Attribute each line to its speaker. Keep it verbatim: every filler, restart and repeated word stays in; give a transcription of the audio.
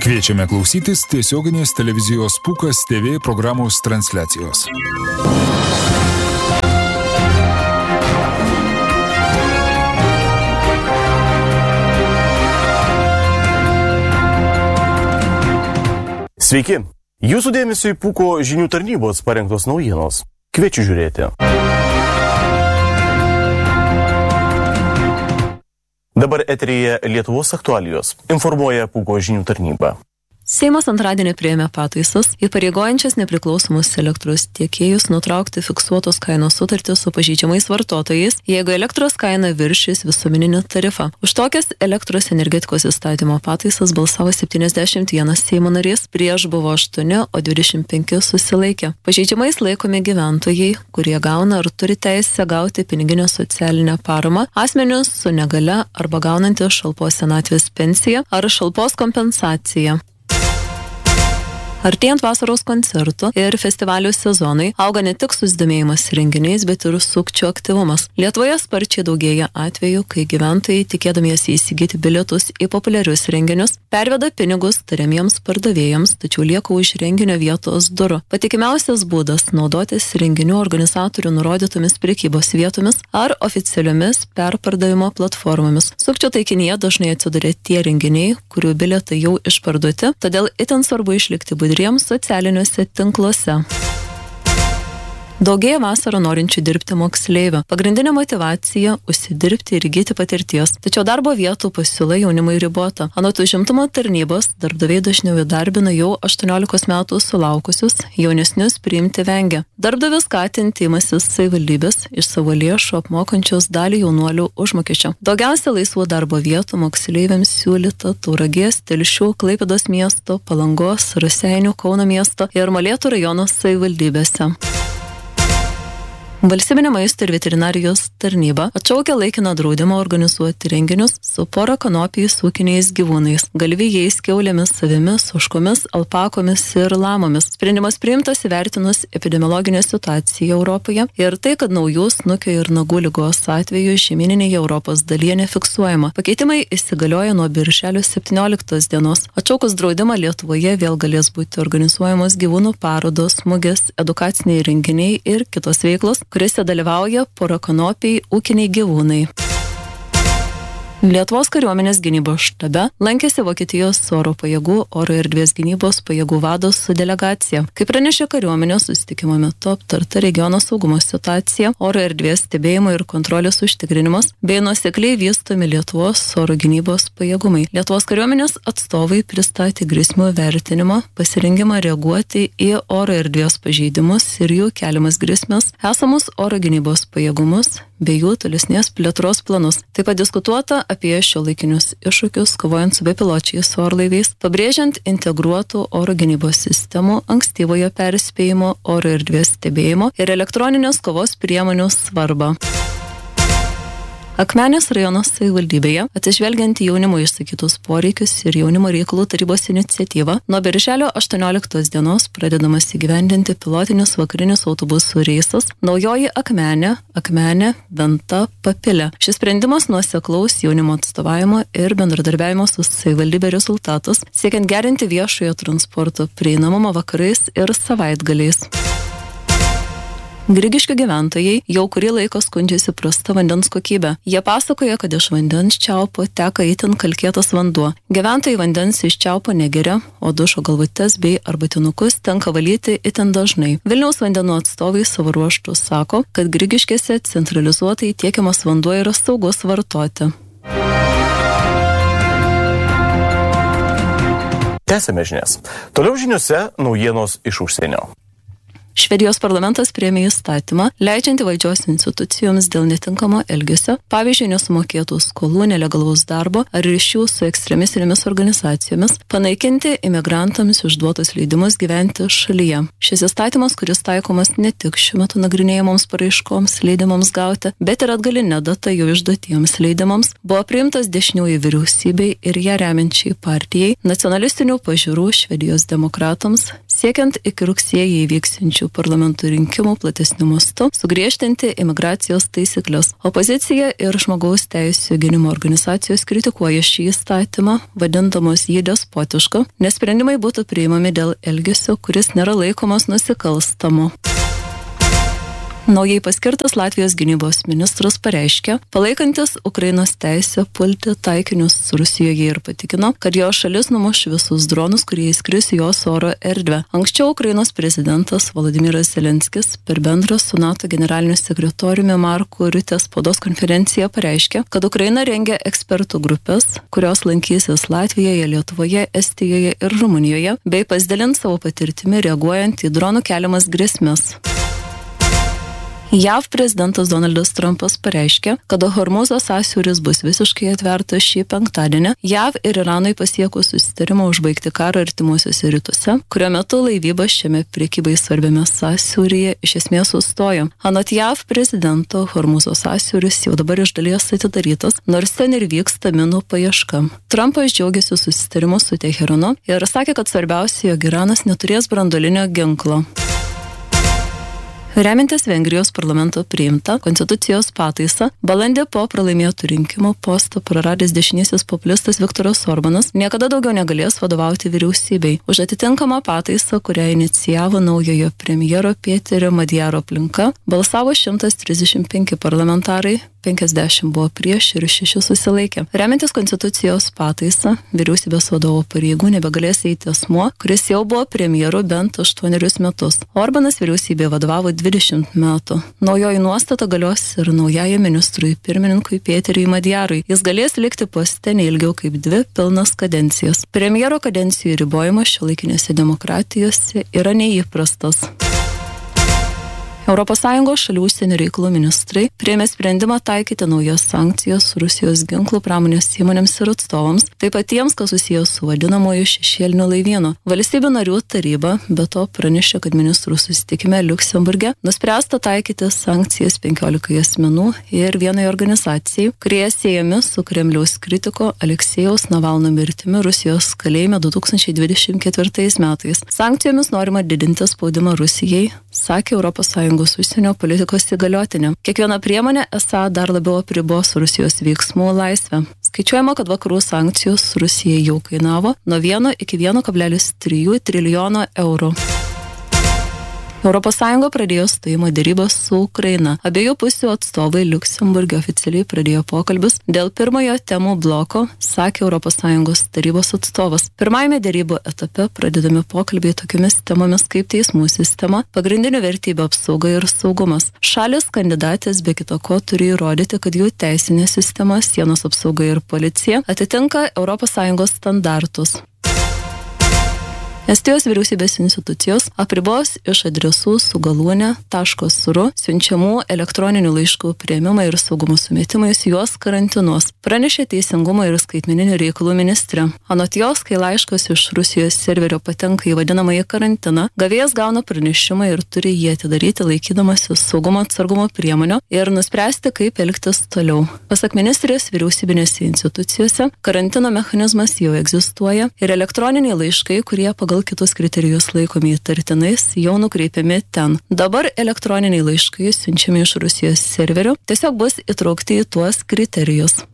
Speaker 1: Kviečiame klausytis tiesioginės televizijos Pūkas T V programos transliacijos.
Speaker 2: Sveiki! Jūsų dėmesio į Pūko žinių tarnybos parengtos naujienos. Kviečiu žiūrėti. Dabar eteryje Lietuvos aktualijos. Informuoja Pūko žinių tarnyba.
Speaker 3: Seimas antradienį priėmė pataisas, įpareigojančias nepriklausomus elektros tiekėjus nutraukti fiksuotos kainos sutartį su pažeidžiamais vartotojais, jeigu elektros kaina viršys visuomeninį tarifą. Už tokias elektros energetikos įstatymo pataisas balsavo septyniasdešimt vienas Seimo narys, prieš buvo aštuoni, o dvidešimt penki susilaikė. Pažeidžiamais laikomi gyventojai, kurie gauna ar turi teisę gauti piniginę socialinę paramą, asmenys su negale arba gaunantys šalpos senatvės pensiją ar šalpos kompensaciją. Artėjant vasaros koncertų ir festivalių sezonui auga ne tik susidomėjimas renginiais, bet ir sukčių aktyvumas. Lietuvoje sparčiai daugėja atvejų, kai gyventojai, tikėdamiesi įsigyti bilietus į populiarius renginius, perveda pinigus tariamiems pardavėjams, tačiau lieka už renginio vietos durų. Patikimiausias būdas naudotis renginių organizatorių nurodytomis prekybos vietomis ar oficialiomis perpardavimo platformomis. Sukčių taikinyje dažnai atsiduria tie renginiai, kurių bilietai jau išparduoti, todėl itin svarbu išlikti budriems socialiniuose tinkluose. Daugėja vasarą norinčių dirbti moksleivių. Pagrindinė motyvacija – užsidirbti ir įgyti patirties. Tačiau darbo vietų pasiūla jaunimui ribota. Anot užimtumo tarnybos, darbdaviai dažniau įdarbina jau aštuoniolikos metų sulaukusius, jaunesnius priimti vengia. Darbdavis skatinti imasis savivaldybės iš savo lėšų apmokančios dalį jaunuolių užmokesčio. Daugiausia laisvų darbo vietų moksleiviams siūlyta Tauragės, Telšių, Klaipėdos miesto, Palangos, Raseinių, Kauno miesto ir Molėtų rajono savivaldybėse. Valstybinė maisto ir veterinarijos tarnyba atšaukia laikiną draudimą organizuoti renginius su pora kanopijais ūkiniais gyvūnais, galvijais, kiaulėmis, avimis, ožkomis, alpakomis ir lamomis. Sprendimas priimtas įvertinus epidemiologinę situaciją Europoje ir tai, kad naujų snukio ir nagų ligos atvejų žemyninėje Europos dalyje nefiksuojama. Pakeitimai įsigalioja nuo birželio septynioliktos dienos. Atšaukus draudimą Lietuvoje vėl galės būti organizuojamos gyvūnų parodos, mugės, edukaciniai renginiai ir kitos veiklos, kuriuose dalyvauja porakanopiai ūkiniai gyvūnai. Lietuvos kariuomenės gynybos štabe lankėsi Vokietijos oro pajėgų oro erdvės gynybos pajėgų vados su delegacija. Kaip pranešė kariuomenės susitikimo metu aptarta regiono saugumo situacija, oro erdvės stebėjimo ir kontrolės užtikrinimas bei nuosekliai vystomi Lietuvos oro gynybos pajėgumai. Lietuvos kariuomenės atstovai pristatė grėsmių vertinimą, pasirengimą reaguoti į oro erdvės pažeidimus ir jų keliamas grėsmes, esamus oro gynybos pajėgumus bei jų tolesnės plėtros planus. Taip pat diskutuota apie šiuolaikinius iššūkius, kovojant su bepiločiais orlaiviais, pabrėžiant integruotų oro gynybos sistemų, ankstyvojo perspėjimo, oro erdvės stebėjimo ir elektroninės kovos priemonių svarbą. Akmenės rajono savivaldybėje, atsižvelgiant į jaunimo išsakytus poreikius ir jaunimo reikalų tarybos iniciatyvą, nuo birželio aštuonioliktos dienos pradedamas įgyvendinti pilotinis vakarinis autobusų reisas Naujoji Akmenė, Akmenė, Venta, Papilė. Šis sprendimas nuoseklaus jaunimo atstovavimo ir bendradarbiavimo su savivaldybė rezultatas, siekiant gerinti viešojo transporto prieinamumą vakarais ir savaitgaliais. Grigiškių gyventojai jau kurį laiką skundžiasi prasta vandens kokybė. Jie pasakoja, kad iš vandens čiaupo teka itin kalkėtas vanduo. Gyventojai vandens iš čiaupo negeria, o dušo galvutes bei arbatinukus tenka valyti itin dažnai. Vilniaus vandenų atstovai savo ruožtu sako, kad Grigiškėse centralizuotai tiekiamas vanduo yra saugus vartoti.
Speaker 2: Tęsime žinias. Toliau žiniuose naujienos iš užsienio.
Speaker 3: Švedijos parlamentas priėmė įstatymą, leidžiantį valdžios institucijoms dėl netinkamo elgesio, pavyzdžiui, nesumokėtų skolų, nelegalaus darbo ar ryšių su ekstremistinėmis organizacijomis, panaikinti imigrantams išduotus leidimus gyventi šalyje. Šis įstatymas, kuris taikomas ne tik šiuo metu nagrinėjamoms paraiškoms leidimams gauti, bet ir atgalinė data jau išduotiems leidimams, buvo priimtas dešiniųjų vyriausybei ir ją remiančiai partijai, nacionalistinių pažiūrų Švedijos demokratams, siekiant iki rugsėjį įvyksiančių artėjančių parlamentų rinkimų platesniu mastu, sugriežtinti imigracijos taisyklės. Opozicija ir žmogaus teisų gynimo organizacijos kritikuoja šį įstatymą, vadindamos jį despotišku, nes sprendimai būtų priimami dėl elgesio, kuris nėra laikomas nusikalstamu. Naujai paskirtas Latvijos gynybos ministras pareiškė, palaikantis Ukrainos teisę pulti taikinius Rusijoje ir patikino, kad jo šalis numuš visus dronus, kurie įskris jos oro erdvę. Anksčiau Ukrainos prezidentas Volodymyras Zelenskis per bendrą su NATO generaliniu sekretoriumi Marku Riute spaudos konferenciją pareiškė, kad Ukraina rengia ekspertų grupės, kurios lankysis Latvijoje, Lietuvoje, Estijoje ir Rumunijoje, bei pasidalins savo patirtimi reaguojant į dronų keliamas grėsmes. J A V prezidentas Donaldas Trumpas pareiškė, kad Hormūzo sąsiauris bus visiškai atvertas šį penktadienį. J A V ir Iranui pasiekus susitarimą užbaigti karą artimuosiuose rytuose, kurio metu laivyba šiame prekybai svarbiame sąsiauryje iš esmės sustojo. Anot J A V prezidento, Hormūzo sąsiauris jau dabar iš dalies atidarytas, nors ten ir vyksta minų paieška. Trumpas džiaugiasi susitarimu su Teheranu ir sakė, kad svarbiausia, jog Iranas neturės branduolinio ginklo. Remiantis Vengrijos parlamento priimta konstitucijos pataisa, balandį po pralaimėtų rinkimų postą praradęs dešinysis populistas Viktoras Orbanas niekada daugiau negalės vadovauti vyriausybei. Už atitinkamą pataisą, kurią inicijavo naujojo premjero Pėterio Madjaro aplinka, balsavo šimtas trisdešimt penki parlamentarai, penkiasdešimt buvo prieš ir šeši susilaikė. Remiantis konstitucijos pataisa, vyriausybės vadovo pareigų nebegalės eiti asmuo, kuris jau buvo premjeru bent aštuonerius metus. Orbanas vyriausybėje vadovavo dvidešimt metų. Naujoji nuostata galios ir naujajam ministrui pirmininkui Pėteriui Madjarui. Jis galės likti poste neilgiau kaip dvi pilnas kadencijas. Premjero kadencijų ribojimas šiuolaikinėse demokratijose yra neįprastas. Europos Sąjungos šalių užsienio reikalų ministrai priėmė sprendimą taikyti naujas sankcijas Rusijos ginklų pramonės įmonėms ir atstovams, taip pat tiems, kas susijęs su vadinamoju šešėliniu laivynu. Valstybių narių taryba be to pranešė, kad ministrų susitikime Liuksemburge nuspręsta taikyti sankcijas penkiolikai asmenų ir vienai organizacijai, kurie siejami su Kremliaus kritiko Aleksejaus Navalno mirtimi Rusijos kalėjime du tūkstančiai dvidešimt ketvirtais metais. Sankcijomis norima didinti spaudimą Rusijai, sakė Europos Sąjungos užsienio politikos įgaliotinė. Kiekviena priemonė esą dar labiau apribos Rusijos veiksmų laisvę. Skaičiuojama, kad vakarų sankcijos Rusijai jau kainavo nuo vieno iki vieno kablelis trijų trilijono eurų. Europos Sąjunga pradėjo stojimo dėrybas su Ukraina. Abiejų pusių atstovai Liuksemburge oficialiai pradėjo pokalbius dėl pirmojo temų bloko, sakė Europos Sąjungos tarybos atstovas. Pirmajame dėrybų etape pradedami pokalbiai tokiomis temomis kaip teismų sistema, pagrindinių vertybių apsauga ir saugumas. Šalis kandidatės be kito ko turi įrodyti, kad jų teisinė sistema, sienos apsauga ir policija atitinka Europos Sąjungos standartus. Estijos vyriausybės institucijos apribos iš adresų su galūne .ru siunčiamų elektroninių laiškų priėmimą ir saugumo sumetimais juos karantinuos, pranešė Teisingumo ir skaitmeninių reikalų ministrė. Anot jos, kai laiškas iš Rusijos serverio patenka į vadinamąjį karantiną, gavėjas gauna pranešimą ir turi jį atidaryti laikydamasis saugumo atsargumo priemonių ir nuspręsti, kaip elgtis toliau. Pasak ministrės, vyriausybinėse institucijose karantino mechanizmas jau egzistuoja ir elektroniniai laiškai, kurie pagal kitus kriterijus laikomi įtartinais, jau nukreipiami ten. Dabar elektroniniai laiškai siunčiami iš Rusijos serverių tiesiog bus įtraukti į tuos kriterijus.